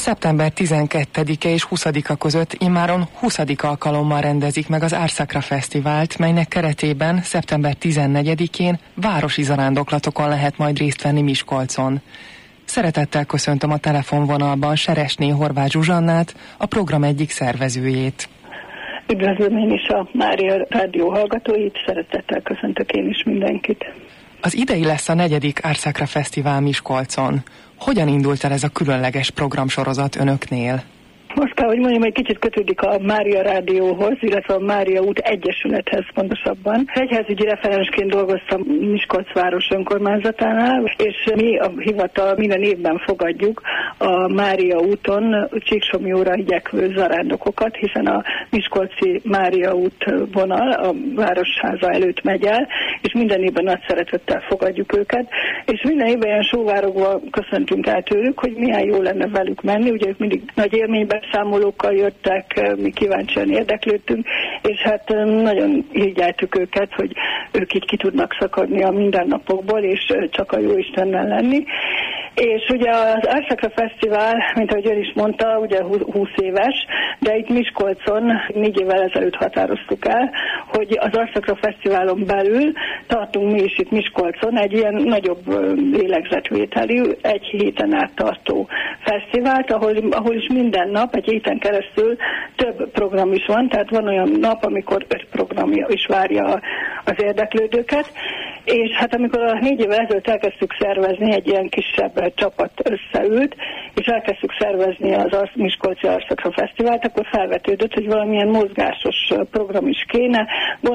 Szeptember 12-e és 20-a között immáron 20. alkalommal rendezik meg az Árszakra Fesztivált, melynek keretében szeptember 14-én városi zarándoklatokon lehet majd részt venni Miskolcon. Szeretettel köszöntöm a telefonvonalban Seresné Horváth Zsuzsannát, a program egyik szervezőjét. Üdvözlöm én is a Mária Rádió hallgatóit, szeretettel köszöntök én is mindenkit. Az idei lesz a 4. Árszakra Fesztivál Miskolcon. Hogyan indult el ez a különleges programsorozat önöknél? Most kell, hogy mondjam, egy kicsit kötődik a Mária Rádióhoz, illetve a Mária út Egyesülethez pontosabban. Egyházügyi referensként dolgoztam Miskolc város önkormányzatánál, és mi a hivatal minden évben fogadjuk a Mária úton Csíksomlyóra igyekvő zarándokokat, hiszen a miskolci Mária út vonal a Városháza előtt megy el, és minden évben nagy szeretettel fogadjuk őket, és minden évben ilyen sóvárogva köszöntünk el tőlük, hogy milyen jó lenne velük menni, ugye ők mindig nagy élményben számolókkal jöttek, mi kíváncsian érdeklődtünk, és hát nagyon irigyeltük őket, hogy ők így ki tudnak szakadni a mindennapokból, és csak a Jóistennel lenni. És ugye az Árszakra Fesztivál, mint ahogy ön is mondta, ugye 20 éves, de itt Miskolcon 4 évvel ezelőtt határoztuk el, hogy az Árszakra Fesztiválon belül tartunk mi is itt Miskolcon egy ilyen nagyobb lélegzetvételű, egy héten át tartó fesztivált, ahol is minden nap, egy héten keresztül több program is van, tehát van olyan nap, amikor 5 program is várja az érdeklődőket, és hát amikor a 4 évvel ezelőtt elkezdtük szervezni, egy ilyen kisebb csapat összeült, és elkezdtük szervezni az Miskolci Árszakra Fesztivált, akkor felvetődött, hogy valamilyen mozgásos program is kéne.